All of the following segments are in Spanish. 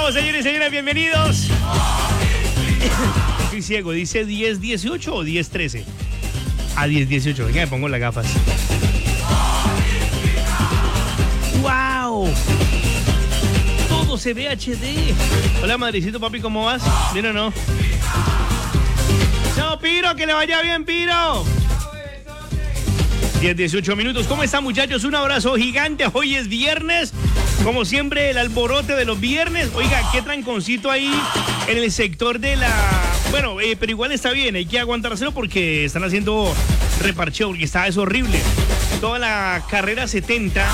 Arrancamos, señores y señoras, bienvenidos. Estoy ciego, dice 10-18 o 10-13. A 10-18, venga, me pongo las gafas. ¡Wow! Todo se ve HD. Hola, madrecito, papi, ¿cómo vas? ¿Bien o no? ¡Chao, Piro! ¡Que le vaya bien, Piro! 10-18 minutos. ¿Cómo están, muchachos? Un abrazo gigante. Hoy es viernes. Como siempre, el alborote de los viernes. Oiga, qué tranconcito ahí en el sector de la... Bueno, pero igual está bien. Hay que aguantárselo porque están haciendo reparcheo, porque está eso horrible. Toda la carrera 70...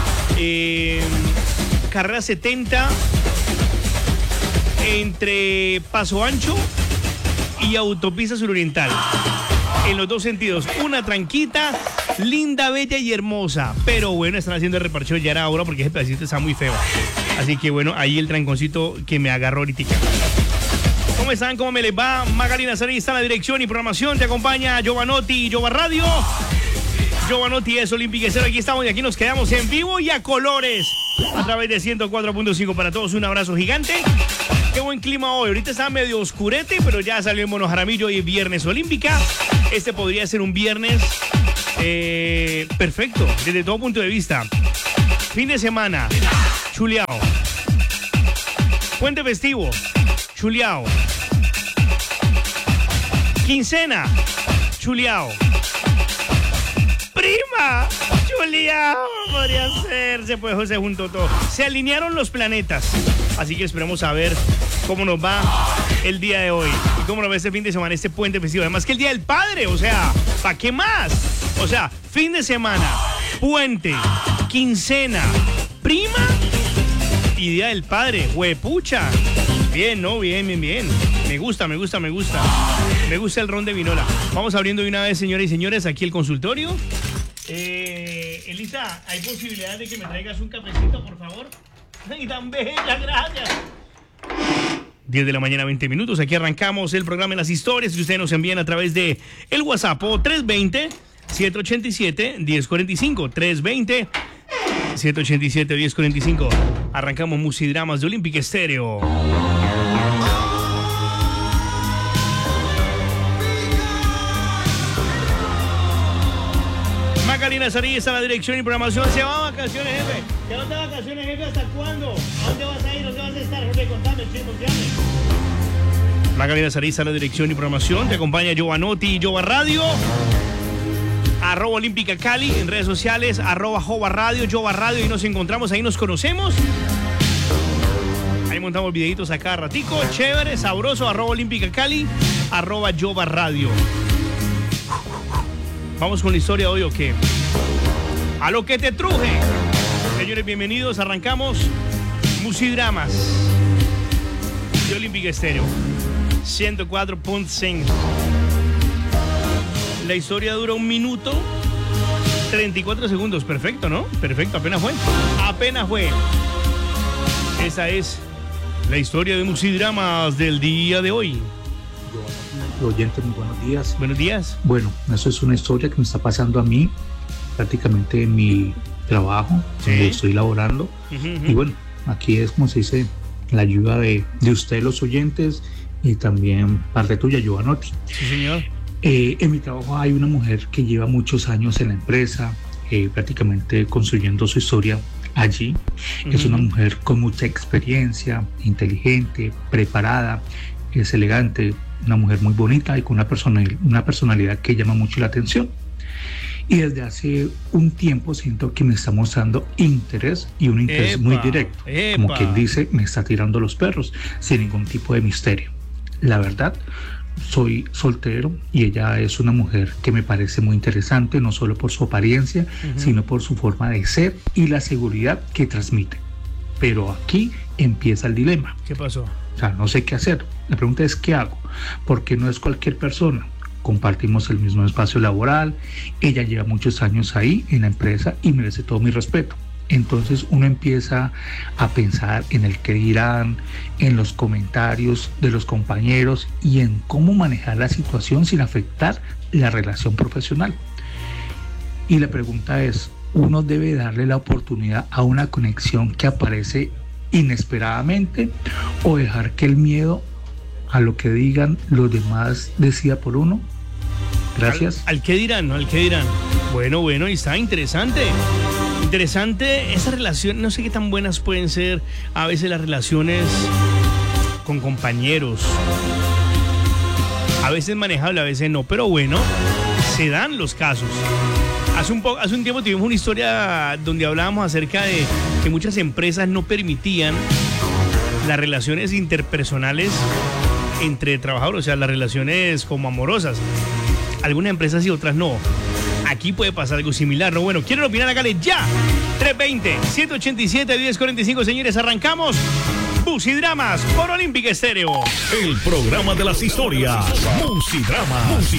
carrera 70 entre Paso Ancho y Autopista Suroriental. En los dos sentidos. Una tranquita, linda, bella y hermosa. Pero bueno, están haciendo el reparcheo ya era hora porque ese pedacito está muy feo. Así que bueno, ahí el tranconcito que me agarró ahorita. ¿Cómo están? ¿Cómo me les va? Magali Nazarí está en la dirección y programación. Te acompaña Giovanotti y Jova Radio. Giovanotti es Olímpica Estéreo. Aquí estamos y aquí nos quedamos en vivo y a colores a través de 104.5 para todos. Un abrazo gigante. Qué buen clima hoy. Ahorita está medio oscurete, pero ya salió en Mono Jaramillo y viernes Olímpica. Este podría ser un viernes perfecto desde todo punto de vista. Fin de semana, chuleao. Puente festivo, chuleao. Quincena, chuleao. Prima, chuleao. Podría ser, se puede, se juntó todo. Se alinearon los planetas. Así que esperemos a ver cómo nos va el día de hoy y cómo nos va este fin de semana, este puente festivo. Además que el Día del Padre, o sea, ¿para qué más? O sea, fin de semana, puente, quincena, prima y Día del Padre. Huepucha. Bien, ¿no? Bien. Me gusta. Me gusta el ron de vinola. Vamos abriendo de una vez, señoras y señores, aquí el consultorio. Elisa, ¿hay posibilidad de que me traigas un cafecito, por favor? ¡Ay, tan bella, gracias! 10 de la mañana, 20 minutos. Aquí arrancamos el programa en las historias que ustedes nos envían a través de el WhatsApp 320-787-1045. 320-787-1045. Arrancamos Musidramas de Olímpica Estéreo. Magali Nazarí está en la dirección y programación. Se va a vacaciones, jefe. ¿Ya no te vacaciones, jefe? ¿Hasta cuándo? ¿A dónde vas a ir? ¿Dónde vas a estar, jefe? Contame, chicos, Magali Nazarí está en la dirección y programación. Te acompaña Giovanotti y Jova Radio. @Olímpica Cali en redes sociales. @Jova Radio, Jova Radio. Y nos encontramos, ahí nos conocemos. Ahí montamos videitos a cada ratico. Chévere, sabroso. @Olímpica Cali. @Jova Radio. Vamos con la historia de hoy, ¿o qué? A lo que te truje. Señores, bienvenidos. Arrancamos Musidramas de Olímpica Estéreo 104.5. La historia dura 1 minuto 34 segundos. Perfecto, ¿no? Perfecto, apenas fue. Esa es la historia de Musidramas del día de hoy. Oyente, muy buenos días. Buenos días. Bueno, eso es una historia que me está pasando a mí prácticamente en mi trabajo, donde estoy laborando. Y bueno, aquí es como se dice, la ayuda de ustedes los oyentes y también parte tuya, Giovanotti. Sí, señor. En mi trabajo hay una mujer que lleva muchos años en la empresa, prácticamente construyendo su historia allí. Es una mujer con mucha experiencia, inteligente, preparada, es elegante, una mujer muy bonita y con una personalidad que llama mucho la atención. Y desde hace un tiempo siento que me está mostrando interés, y un interés muy directo. Como quien dice, me está tirando los perros sin ningún tipo de misterio. La verdad, soy soltero y ella es una mujer que me parece muy interesante, no solo por su apariencia, sino por su forma de ser y la seguridad que transmite. Pero aquí empieza el dilema. ¿Qué pasó? O sea, no sé qué hacer. La pregunta es, ¿qué hago? Porque no es cualquier persona. Compartimos el mismo espacio laboral, ella lleva muchos años ahí en la empresa y merece todo mi respeto. Entonces uno empieza a pensar en el qué dirán, en los comentarios de los compañeros y en cómo manejar la situación sin afectar la relación profesional. Y la pregunta es, ¿uno debe darle la oportunidad a una conexión que aparece inesperadamente o dejar que el miedo a lo que digan los demás decida por uno? Gracias. ¿Al qué dirán? ¿No? ¿Al qué dirán? Bueno, y está interesante. Interesante esa relación. No sé qué tan buenas pueden ser a veces las relaciones con compañeros. A veces manejable, a veces no. Pero bueno, se dan los casos. Hace un tiempo tuvimos una historia donde hablábamos acerca de que muchas empresas no permitían las relaciones interpersonales entre trabajadores, o sea, las relaciones como amorosas. Algunas empresas y otras no. Aquí puede pasar algo similar, ¿no? Bueno, ¿quieren opinar? Hágale ya. 320-187-1045, señores, arrancamos. Musidramas por Olímpica Estéreo. El programa de las historias. Musidramas.